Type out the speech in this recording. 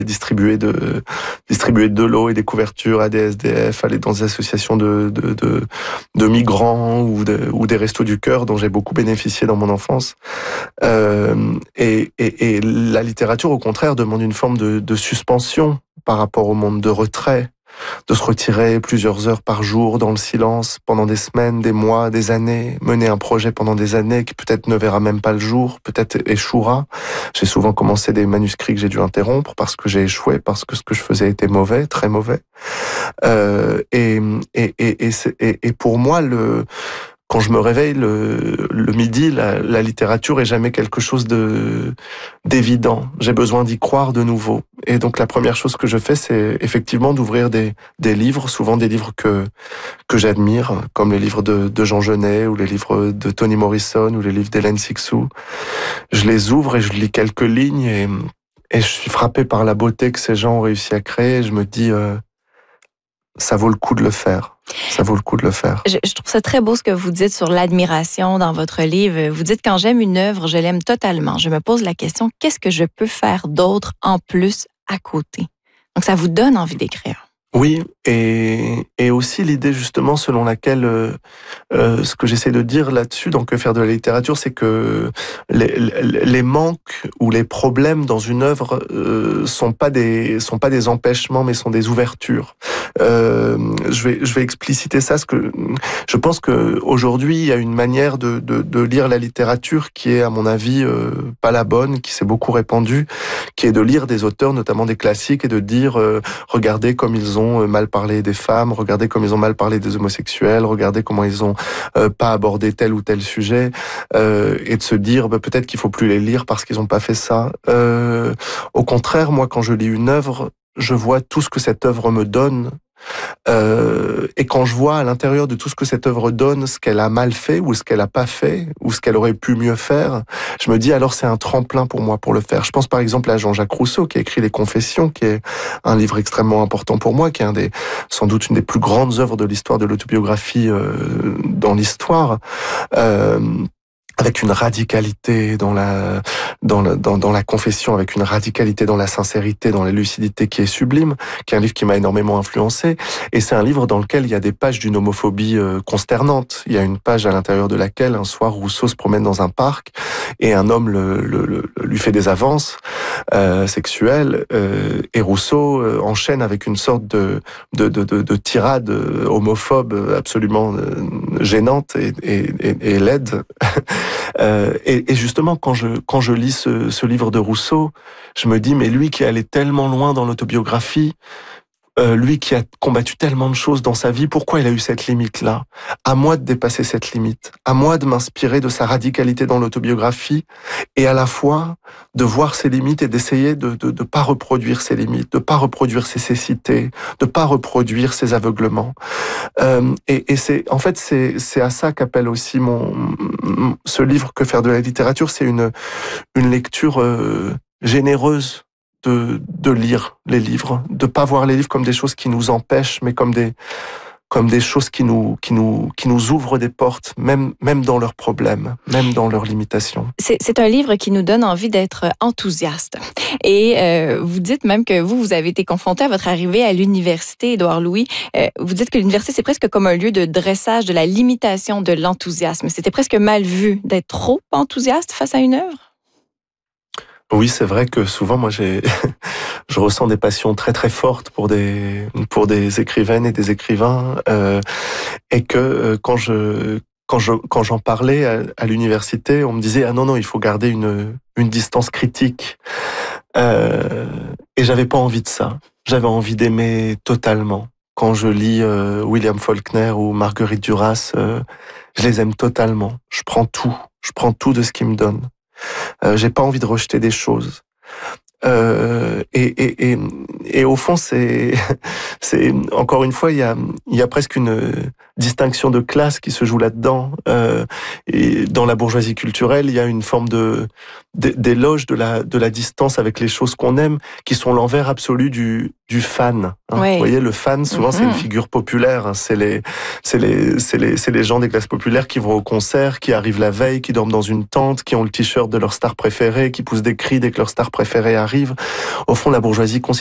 distribuer de l'eau et des couvertures à des SDF, aller dans des associations de migrants ou des restos du cœur dont j'ai beaucoup bénéficié dans mon enfance. Et la littérature, au contraire, demande une forme de suspension par rapport au monde, de retrait, de se retirer plusieurs heures par jour dans le silence pendant des semaines, des mois, des années, mener un projet pendant des années qui peut-être ne verra même pas le jour, peut-être échouera. J'ai souvent commencé des manuscrits que j'ai dû interrompre parce que j'ai échoué, parce que ce que je faisais était mauvais, très mauvais. Et pour moi, quand je me réveille le midi, la littérature est jamais quelque chose d'évident. J'ai besoin d'y croire de nouveau. Et donc la première chose que je fais, c'est effectivement d'ouvrir des livres, souvent des livres que j'admire, comme les livres de Jean Genet, ou les livres de Toni Morrison, ou les livres d'Hélène Cixous. Je les ouvre et je lis quelques lignes et je suis frappé par la beauté que ces gens ont réussi à créer. Et je me dis, ça vaut le coup de le faire. Ça vaut le coup de le faire. Je trouve ça très beau ce que vous dites sur l'admiration dans votre livre. Vous dites, quand j'aime une œuvre, je l'aime totalement. Je me pose la question, qu'est-ce que je peux faire d'autre en plus à côté? Donc, ça vous donne envie d'écrire. Oui, et aussi l'idée justement selon laquelle ce que j'essaie de dire là-dessus dans Que faire de la littérature, c'est que les manques ou les problèmes dans une œuvre sont pas des empêchements, mais sont des ouvertures. Je vais expliciter ça, parce que je pense que aujourd'hui il y a une manière de lire la littérature qui est, à mon avis, pas la bonne, qui s'est beaucoup répandue, qui est de lire des auteurs, notamment des classiques, et de dire regardez comme ils ont mal parlé des femmes, regardez comme ils ont mal parlé des homosexuels, regardez comment ils ont pas abordé tel ou tel sujet, et de se dire peut-être qu'il faut plus les lire parce qu'ils ont pas fait ça. Au contraire, moi, quand je lis une œuvre, je vois tout ce que cette œuvre me donne. Et quand je vois à l'intérieur de tout ce que cette œuvre donne, ce qu'elle a mal fait ou ce qu'elle a pas fait ou ce qu'elle aurait pu mieux faire, je me dis alors c'est un tremplin pour moi pour le faire. Je pense par exemple à Jean-Jacques Rousseau qui a écrit Les Confessions, qui est un livre extrêmement important pour moi, qui est sans doute une des plus grandes œuvres de l'histoire de l'autobiographie dans l'histoire. Avec une radicalité dans la confession, avec une radicalité dans la sincérité, dans la lucidité qui est sublime, qui est un livre qui m'a énormément influencé. Et c'est un livre dans lequel il y a des pages d'une homophobie consternante. Il y a une page à l'intérieur de laquelle, un soir, Rousseau se promène dans un parc et un homme lui fait des avances sexuelles, et Rousseau enchaîne avec une sorte de tirade homophobe absolument gênante et laide. Et justement, quand je lis ce livre de Rousseau, je me dis, mais lui qui allait tellement loin dans l'autobiographie, lui qui a combattu tellement de choses dans sa vie, pourquoi il a eu cette limite-là? À moi de dépasser cette limite, à moi de m'inspirer de sa radicalité dans l'autobiographie, et à la fois de voir ses limites et d'essayer de pas reproduire ses limites, de pas reproduire ses cécités, de pas reproduire ses aveuglements. Et c'est à ça qu'appelle aussi ce livre Que faire de la littérature. C'est une lecture généreuse de lire les livres, de pas voir les livres comme des choses qui nous empêchent, mais comme des choses qui nous ouvrent des portes, même dans leurs problèmes, même dans leurs limitations. C'est un livre qui nous donne envie d'être enthousiaste. Et vous dites même que vous avez été confronté à votre arrivée à l'université, Édouard Louis. Vous dites que l'université, c'est presque comme un lieu de dressage de la limitation de l'enthousiasme. C'était presque mal vu d'être trop enthousiaste face à une œuvre? Oui, c'est vrai que souvent, moi, je ressens des passions très très fortes pour des écrivaines et des écrivains, et que quand j'en parlais à l'université, on me disait ah non, il faut garder une distance critique, et j'avais pas envie de ça. J'avais envie d'aimer totalement. Quand je lis William Faulkner ou Marguerite Duras, je les aime totalement. Je prends tout de ce qu'ils me donnent. J'ai pas envie de rejeter des choses. Et et au fond, c'est encore une fois, il y a presque une distinction de classe qui se joue là-dedans. Et dans la bourgeoisie culturelle, il y a une forme d'éloge de la distance avec les choses qu'on aime, qui sont l'envers absolu du fan. Ouais. Vous voyez, le fan, souvent, c'est une figure populaire. Hein. C'est les gens des classes populaires qui vont au concert, qui arrivent la veille, qui dorment dans une tente, qui ont le t-shirt de leur star préférée, qui poussent des cris dès que leur star préférée arrive. Au fond, la bourgeoisie